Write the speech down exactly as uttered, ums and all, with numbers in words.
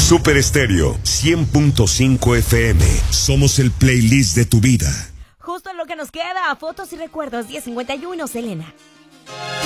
Super Estéreo cien punto cinco F M. Somos el playlist de tu vida. Justo lo que nos queda, fotos y recuerdos, diez cincuenta y uno, Selena.